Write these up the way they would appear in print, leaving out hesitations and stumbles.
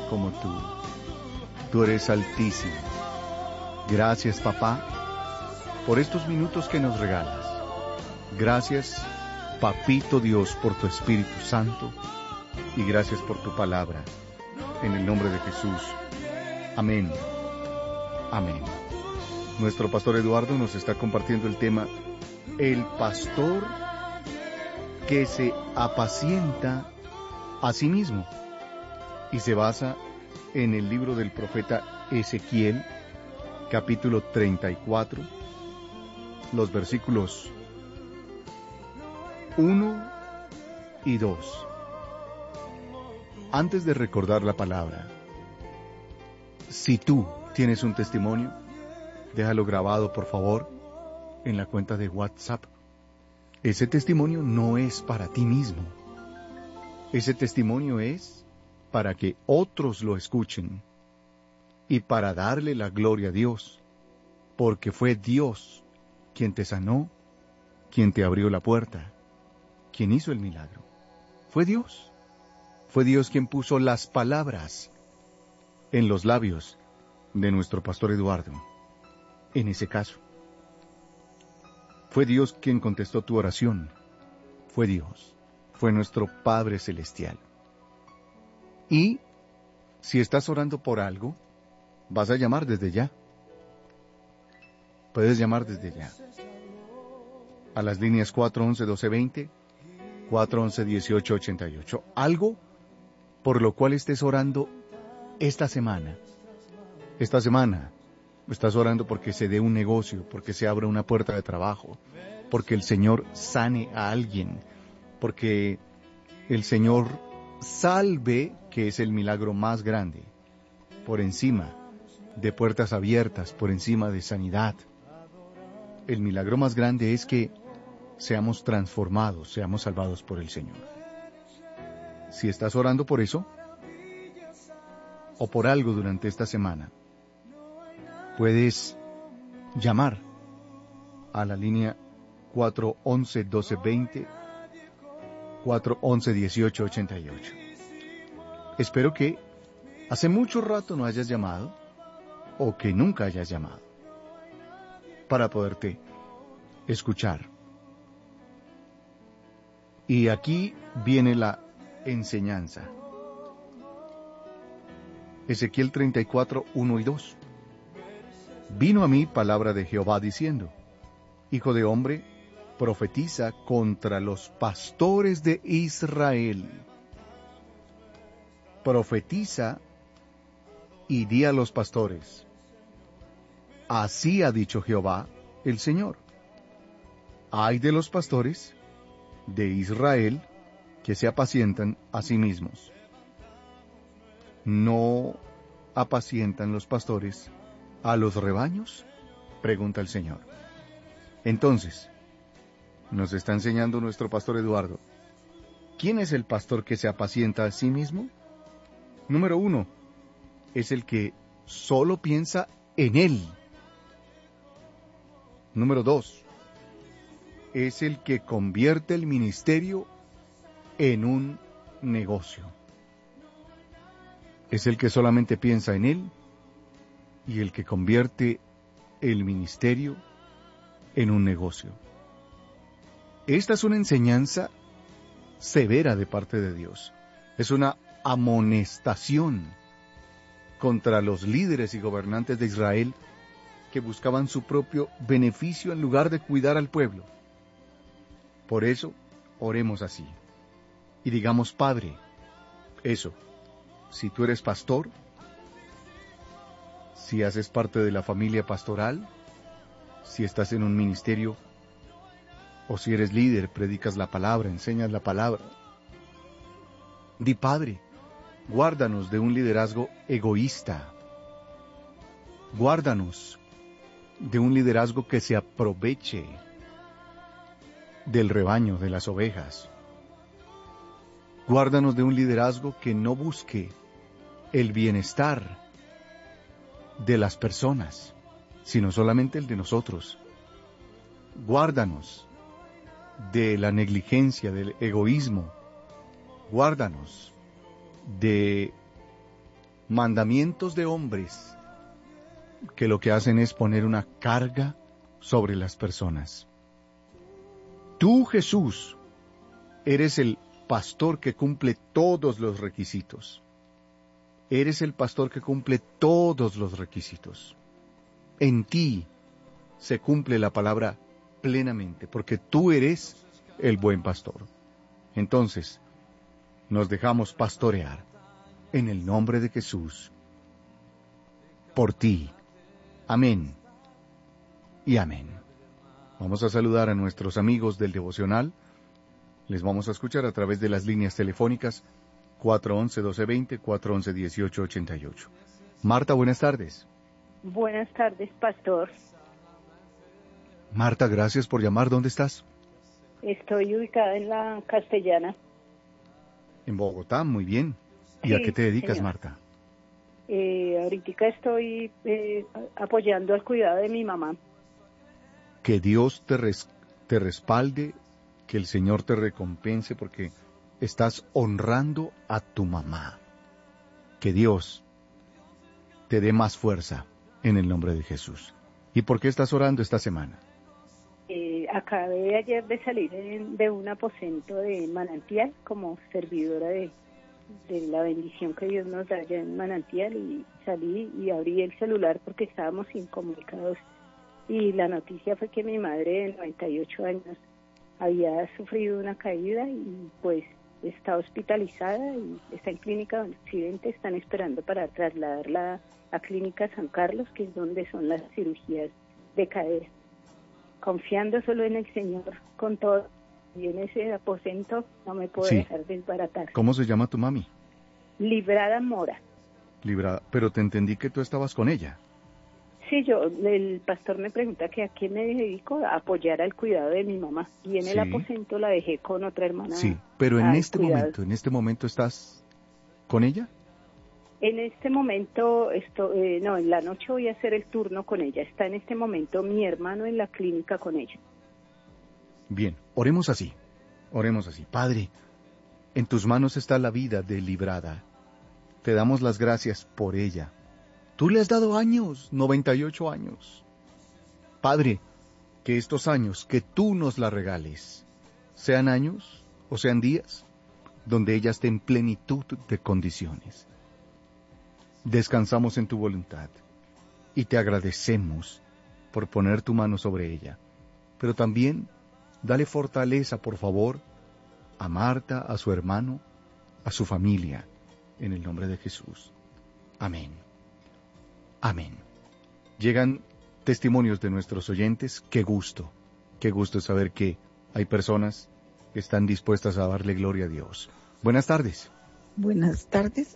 como tú. Tú eres altísimo. Gracias, papá, por estos minutos que nos regalas. Gracias, papito Dios, por tu Espíritu Santo. Y gracias por tu palabra. En el nombre de Jesús. Amén. Amén. Nuestro pastor Eduardo nos está compartiendo el tema El pastor que se apacienta a sí mismo, y se basa en el libro del profeta Ezequiel, capítulo 34, los versículos 1 y 2. Antes de recordar la palabra, si tú tienes un testimonio, déjalo grabado, por favor, en la cuenta de WhatsApp. Ese testimonio no es para ti mismo. Ese testimonio es para que otros lo escuchen y para darle la gloria a Dios, porque fue Dios quien te sanó, quien te abrió la puerta, quien hizo el milagro. Fue Dios. Fue Dios quien puso las palabras en los labios de nuestro pastor Eduardo. En ese caso, fue Dios quien contestó tu oración. Fue Dios. Fue nuestro Padre Celestial. Y si estás orando por algo, vas a llamar desde ya. Puedes llamar desde ya a las líneas 411-1220, 411-1888. Algo por lo cual estés orando esta semana. Esta semana estás orando porque se dé un negocio, porque se abra una puerta de trabajo, porque el Señor sane a alguien, porque el Señor salve, que es el milagro más grande, por encima de puertas abiertas, por encima de sanidad. El milagro más grande es que seamos transformados, seamos salvados por el Señor. Si estás orando por eso, o por algo durante esta semana, puedes llamar a la línea 411-1220, 411-1888. Espero que hace mucho rato no hayas llamado, o que nunca hayas llamado, para poderte escuchar. Y aquí viene la enseñanza. Ezequiel 34, 1 y 2. Vino a mí palabra de Jehová diciendo: Hijo de hombre, profetiza contra los pastores de Israel. Profetiza y di a los pastores: Así ha dicho Jehová el Señor. Ay de los pastores de Israel que se apacientan a sí mismos. ¿No apacientan los pastores a los rebaños?, pregunta el Señor. Entonces, nos está enseñando nuestro pastor Eduardo. ¿Quién es el pastor que se apacienta a sí mismo? Número 1, es el que solo piensa en él. Número 2, es el que convierte el ministerio en un negocio. Es el que solamente piensa en él y el que convierte el ministerio en un negocio. Esta es una enseñanza severa de parte de Dios. Es una amonestación contra los líderes y gobernantes de Israel que buscaban su propio beneficio en lugar de cuidar al pueblo. Por eso, oremos así y digamos: Padre, eso, si tú eres pastor, si haces parte de la familia pastoral, si estás en un ministerio, o si eres líder, predicas la palabra, enseñas la palabra, di: Padre, guárdanos de un liderazgo egoísta. Guárdanos de un liderazgo que se aproveche del rebaño, de las ovejas. Guárdanos de un liderazgo que no busque el bienestar de las personas, sino solamente el de nosotros. Guárdanos de la negligencia, del egoísmo. Guárdanos de mandamientos de hombres que lo que hacen es poner una carga sobre las personas. Tú, Jesús, eres el pastor que cumple todos los requisitos. Eres el pastor que cumple todos los requisitos. En ti se cumple la palabra plenamente, porque tú eres el buen pastor. Entonces, nos dejamos pastorear en el nombre de Jesús, por ti. Amén y amén. Vamos a saludar a nuestros amigos del devocional. Les vamos a escuchar a través de las líneas telefónicas 411-1220, 411-1888. Marta, buenas tardes. Buenas tardes, pastor. Marta, gracias por llamar. ¿Dónde estás? Estoy ubicada en la Castellana. En Bogotá, muy bien. ¿Y sí, a qué te dedicas, señor. Marta? Ahorita estoy apoyando al cuidado de mi mamá. Que Dios te respalde, que el Señor te recompense porque estás honrando a tu mamá. Que Dios te dé más fuerza en el nombre de Jesús. ¿Y por qué estás orando esta semana? Acabé ayer de salir de un aposento de Manantial como servidora de la bendición que Dios nos da allá en Manantial, y salí y abrí el celular porque estábamos incomunicados, y la noticia fue que mi madre de 98 años había sufrido una caída y pues está hospitalizada y está en clínica de Occidente. Están esperando para trasladarla a Clínica San Carlos, que es donde son las cirugías de cadera. Confiando solo en el Señor con todo, y en ese aposento no me puedo dejar desbaratar. ¿Cómo se llama tu mami? Librada Mora. Librada, pero te entendí que tú estabas con ella. Sí, el pastor me pregunta que a qué me dedico, a apoyar al cuidado de mi mamá, y en el aposento la dejé con otra hermana. Sí, pero en este momento ¿estás con ella? En este momento, en la noche voy a hacer el turno con ella. Está en este momento mi hermano en la clínica con ella. Bien, oremos así. Padre, en tus manos está la vida de Librada. Te damos las gracias por ella. Tú le has dado años, 98 años. Padre, que estos años que tú nos la regales, sean años o sean días, donde ella esté en plenitud de condiciones. Descansamos en tu voluntad y te agradecemos por poner tu mano sobre ella. Pero también dale fortaleza, por favor, a Marta, a su hermano, a su familia, en el nombre de Jesús. Amén. Amén. Llegan testimonios de nuestros oyentes. Qué gusto saber que hay personas que están dispuestas a darle gloria a Dios. Buenas tardes. Buenas tardes.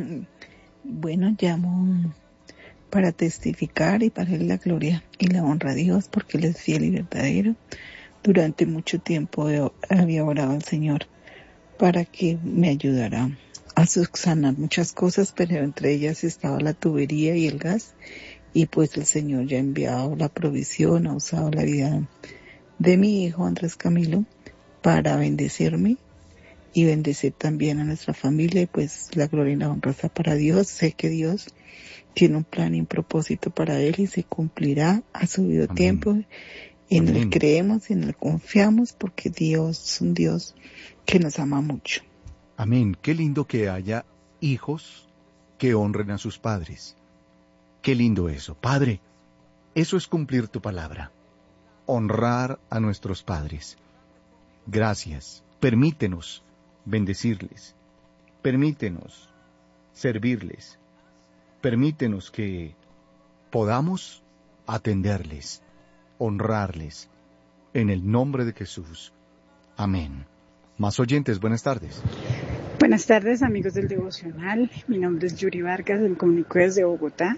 Bueno, llamo para testificar y para darle la gloria y la honra a Dios, porque Él es fiel y verdadero. Durante mucho tiempo había orado al Señor para que me ayudara a subsanar muchas cosas, pero entre ellas estaba la tubería y el gas, y pues el Señor ya ha enviado la provisión, ha usado la vida de mi hijo Andrés Camilo para bendecirme y bendecir también a nuestra familia, y pues la gloria y la honra está para Dios. Sé que Dios tiene un plan y un propósito para Él y se cumplirá a su debido tiempo. En Él creemos y en Él confiamos, porque Dios es un Dios que nos ama mucho. Amén. Qué lindo que haya hijos que honren a sus padres. Qué lindo eso. Padre, eso es cumplir tu palabra. Honrar a nuestros padres. Gracias. Permítenos bendecirles. Permítenos servirles. Permítenos que podamos atenderles, honrarles, en el nombre de Jesús. Amén. Más oyentes, buenas tardes. Buenas tardes, amigos del devocional. Mi nombre es Yuri Vargas, me comunico desde Bogotá.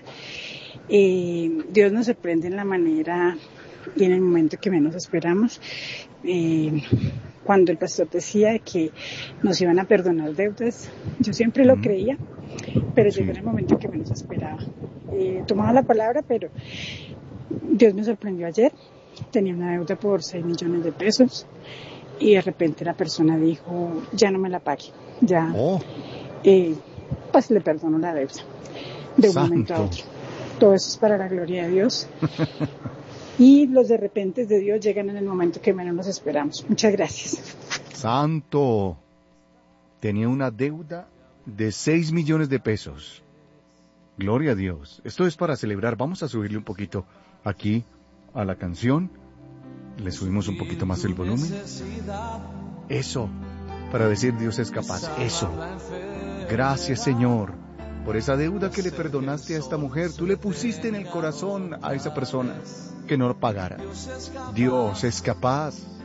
Dios nos sorprende en la manera y en el momento que menos esperamos. Cuando el pastor decía que nos iban a perdonar deudas, yo siempre lo creía, pero llegó en el momento que menos esperaba. Tomaba la palabra, pero Dios me sorprendió ayer. Tenía una deuda por 6 millones de pesos y de repente la persona dijo, ya no me la pague, ya pues le perdono la deuda de un momento a otro. Todo eso es para la gloria de Dios. Y los de repente de Dios llegan en el momento que menos nos esperamos. Muchas gracias. Santo. Tenía una deuda de 6 millones de pesos. Gloria a Dios. Esto es para celebrar. Vamos a subirle un poquito aquí a la canción. Le subimos un poquito más el volumen. Eso, para decir Dios es capaz. Eso. Gracias, Señor, por esa deuda que le perdonaste a esta mujer. Tú le pusiste en el corazón a esa persona que no lo pagara. Dios es capaz.